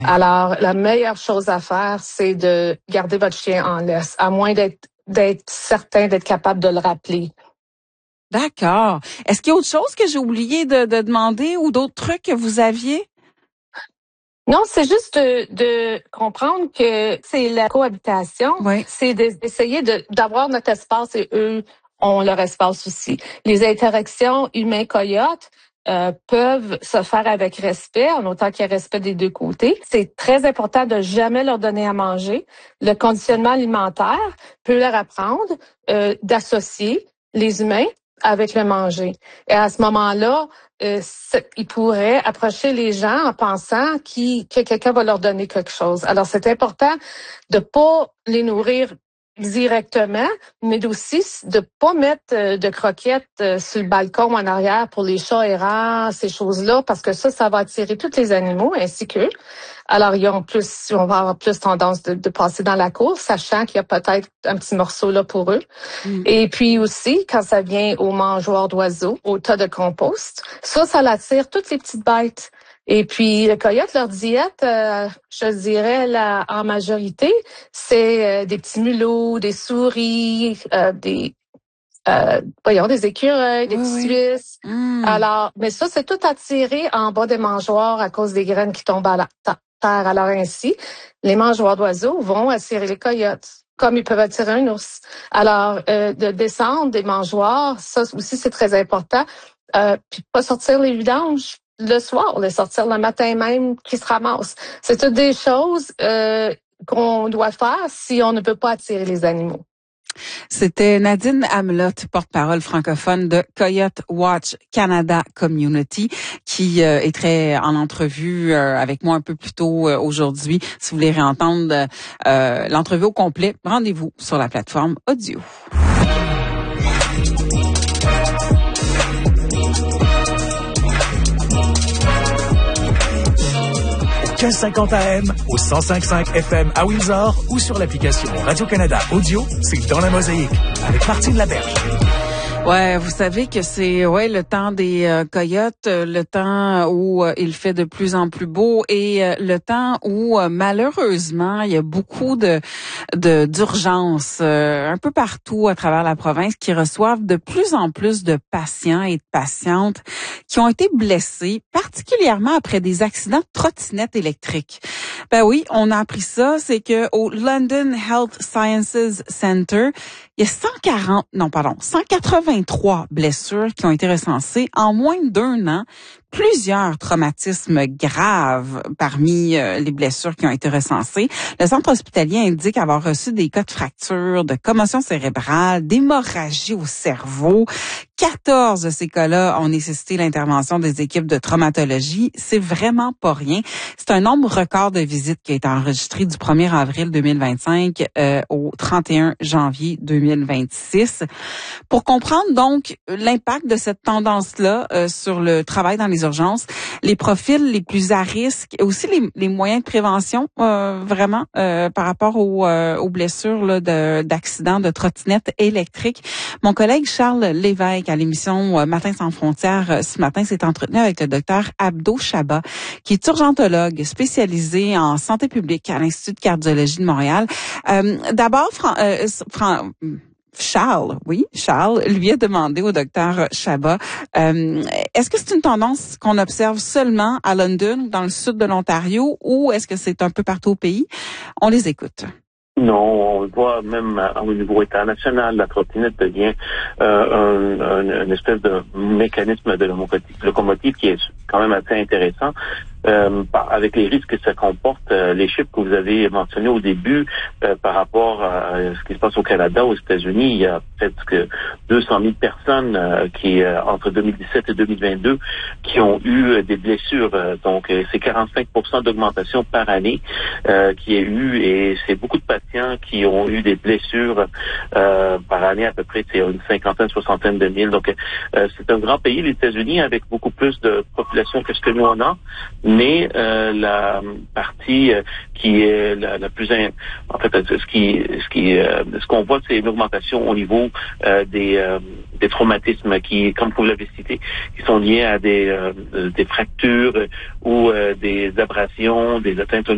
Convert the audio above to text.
Alors, la meilleure chose à faire, c'est de garder votre chien en laisse, à moins d'être certain d'être capable de le rappeler. D'accord. Est-ce qu'il y a autre chose que j'ai oublié de demander ou d'autres trucs que vous aviez? Non, c'est juste de comprendre que c'est la cohabitation, Oui. c'est d'essayer d'avoir notre espace et eux ont leur espace aussi. Les interactions humains-coyotes peuvent se faire avec respect, en autant qu'il y ait respect des deux côtés. C'est très important de jamais leur donner à manger. Le conditionnement alimentaire peut leur apprendre d'associer les humains avec le manger. Et à ce moment-là, ils pourraient approcher les gens en pensant que quelqu'un va leur donner quelque chose. Alors, c'est important de pas les nourrir directement, mais aussi de pas mettre de croquettes sur le balcon en arrière pour les chats errants, ces choses-là, parce que ça va attirer tous les animaux ainsi qu'eux. Alors, ils vont avoir plus tendance de passer dans la cour, sachant qu'il y a peut-être un petit morceau là pour eux. Mm. Et puis aussi, quand ça vient aux mangeoires d'oiseaux, au tas de compost, ça l'attire toutes les petites bêtes. Et puis, le coyote, leur diète, je dirais, en majorité, c'est des petits mulots, des souris, des écureuils, des petits suisses. Mm. Alors, mais ça, c'est tout attiré en bas des mangeoires à cause des graines qui tombent à la terre. Alors ainsi, les mangeoires d'oiseaux vont attirer les coyotes, comme ils peuvent attirer un ours. Alors, de descendre des mangeoires, ça aussi, c'est très important. Puis pas sortir les vidanges le soir, les sortir le matin même qui se ramassent. C'est toutes des choses qu'on doit faire si on ne peut pas attirer les animaux. C'était Nadine Amelot, porte-parole francophone de Coyote Watch Canada Community, qui est très en entrevue avec moi un peu plus tôt aujourd'hui. Si vous voulez réentendre l'entrevue au complet, rendez-vous sur la plateforme audio. 1550 AM, au 105.5 FM à Windsor ou sur l'application Radio-Canada Audio, c'est Dans la Mosaïque, avec Martine Laberge. Ouais, vous savez que c'est le temps des coyotes, le temps où il fait de plus en plus beau et le temps où malheureusement il y a beaucoup d'urgences un peu partout à travers la province qui reçoivent de plus en plus de patients et de patientes qui ont été blessés, particulièrement après des accidents de trottinettes électriques. Ben oui, on a appris ça, c'est que au London Health Sciences Center, il y a 183 blessures qui ont été recensées en moins d'1 an. Plusieurs traumatismes graves parmi les blessures qui ont été recensées. Le centre hospitalier indique avoir reçu des cas de fractures, de commotion cérébrale, d'hémorragie au cerveau. 14 de ces cas-là ont nécessité l'intervention des équipes de traumatologie. C'est vraiment pas rien. C'est un nombre record de visites qui a été enregistré du 1er avril 2025 au 31 janvier 2026. Pour comprendre donc l'impact de cette tendance-là sur le travail dans les urgences, les profils les plus à risque, et aussi les moyens de prévention vraiment par rapport aux blessures là, d'accidents de trottinettes électriques. Mon collègue Charles Lévesque à l'émission Matin sans frontières ce matin s'est entretenu avec le docteur Abdo Chaba, qui est urgentologue spécialisé en santé publique à l'Institut de cardiologie de Montréal. D'abord, Charles lui a demandé au docteur Chaba, est-ce que c'est une tendance qu'on observe seulement à London, dans le sud de l'Ontario, ou est-ce que c'est un peu partout au pays? On les écoute. Non, on le voit même au niveau international, la trottinette devient une espèce de mécanisme de locomotive qui est quand même assez intéressant. Avec les risques que ça comporte, les chiffres que vous avez mentionnés au début par rapport à ce qui se passe au Canada, aux États-Unis, il y a peut-être 200 000 personnes qui, entre 2017 et 2022, qui ont eu des blessures. Donc, c'est 45% d'augmentation par année qui est eu, et c'est beaucoup de patients qui ont eu des blessures par année, à peu près c'est une cinquantaine, soixantaine de mille. Donc, c'est un grand pays, les États-Unis, avec beaucoup plus de population que ce que nous on a. Mais la partie qui est la plus en fait ce qu'on voit, c'est une augmentation au niveau des traumatismes qui, comme vous l'avez cité, qui sont liés à des fractures ou des abrasions, des atteintes au